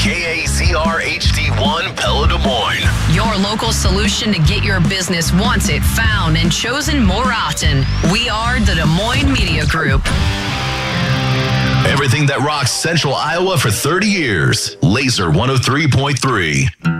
KAZR HD1 Pella Des Moines. Your local solution to get your business wanted, found, and chosen more often. We are the Des Moines Media Group. Everything that rocks Central Iowa for 30 years. Laser 103.3.